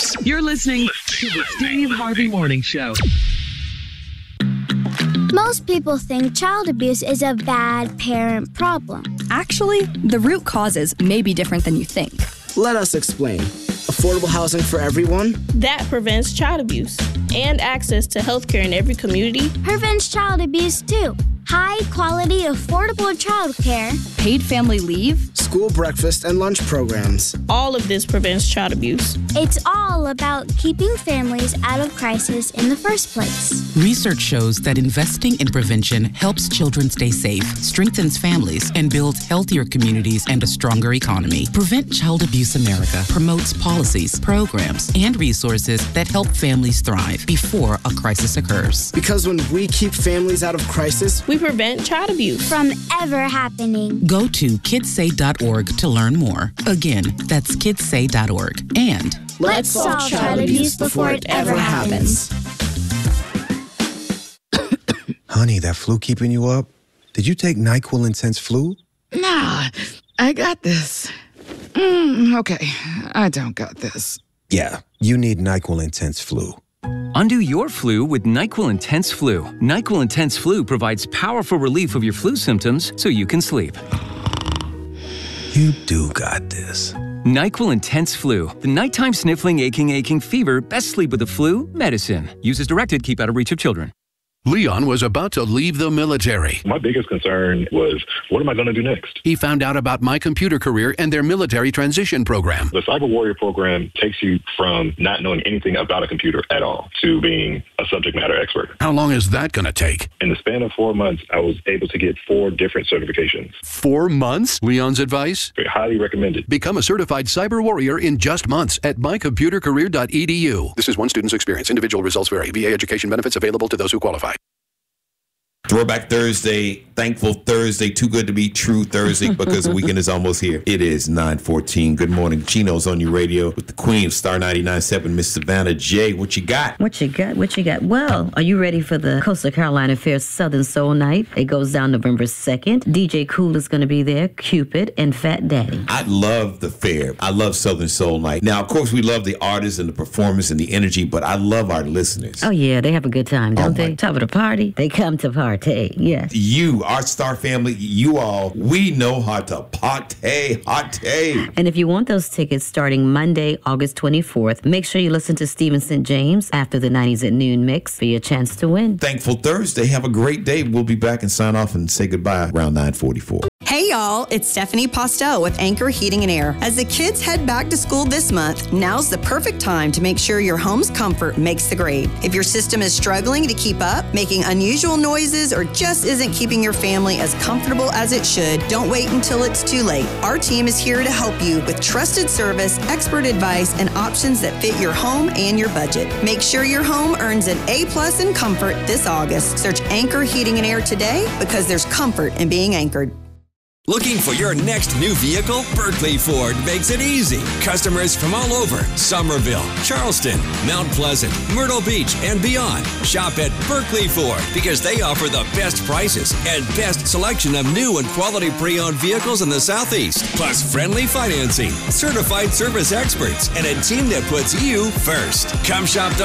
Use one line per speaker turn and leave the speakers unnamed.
You're listening to the Steve Harvey Morning Show.
Most people think child abuse is a bad parent problem.
Actually, the root causes may be different than you think.
Let us explain. Affordable housing for everyone?
That prevents child abuse. And access to healthcare in every community
prevents child abuse too. High quality, affordable childcare.
Paid family leave.
School breakfast and lunch programs.
All of this prevents child abuse.
It's all about keeping families out of crisis in the first place.
Research shows that investing in prevention helps children stay safe, strengthens families, and builds healthier communities and a stronger economy. Prevent Child Abuse America promotes policies, programs, and resources that help families thrive before a crisis occurs.
Because when we keep families out of crisis,
we prevent child abuse
from ever happening.
Go to kidssay.org to learn more. Again, that's kidssay.org. And
let's solve child abuse before it ever happens.
Honey, that flu keeping you up? Did you take NyQuil Intense Flu?
Nah, I got this. Okay, I don't got this.
Yeah, you need NyQuil Intense Flu.
Undo your flu with NyQuil Intense Flu. NyQuil Intense Flu provides powerful relief of your flu symptoms so you can sleep.
You do got this.
NyQuil Intense Flu. The nighttime sniffling, aching fever. Best sleep with the flu medicine. Use as directed. Keep out of reach of children.
Leon was about to leave the military.
My biggest concern was, what am I going to do next?
He found out about My Computer Career and their military transition program.
The Cyber Warrior program takes you from not knowing anything about a computer at all to being a subject matter expert.
How long is that going to take?
In the span of 4 months, I was able to get 4 different certifications.
4 months? Leon's advice?
Very highly recommended.
Become a certified cyber warrior in just months at mycomputercareer.edu. This is one student's experience. Individual results vary. VA education benefits available to those who qualify.
Throwback Thursday, Thankful Thursday, Too Good to Be True Thursday because the weekend is almost here. It is 9:14. Good morning. Chino's on your radio with the Queen of Star 99.7, Miss Savannah J. What you got?
What you got? Well, are you ready for the Coastal Carolina Fair Southern Soul Night? It goes down November 2nd. DJ Cool is going to be there, Cupid, and Fat Daddy.
I love the fair. I love Southern Soul Night. Now, of course, we love the artists and the performance and the energy, but I love our listeners.
Oh, yeah, they have a good time, don't they? Top of the party, they come to party. Yes.
You, our Star family, you all, we know how to party.
And if you want those tickets starting Monday, August 24th, make sure you listen to Stephen St. James after the 90s at noon mix for your chance to win.
Thankful Thursday. Have a great day. We'll be back and sign off and say goodbye around 9:44.
Hey y'all, it's Stephanie Postel with Anchor Heating and Air. As the kids head back to school this month, now's the perfect time to make sure your home's comfort makes the grade. If your system is struggling to keep up, making unusual noises, or just isn't keeping your family as comfortable as it should, don't wait until it's too late. Our team is here to help you with trusted service, expert advice, and options that fit your home and your budget. Make sure your home earns an A+ in comfort this August. Search Anchor Heating and Air today because there's comfort in being anchored.
Looking for your next new vehicle? Berkeley Ford makes it easy. Customers from all over Somerville, Charleston, Mount Pleasant, Myrtle Beach, and beyond. Shop at Berkeley Ford because they offer the best prices and best selection of new and quality pre-owned vehicles in the Southeast. Plus friendly financing, certified service experts, and a team that puts you first. Come shop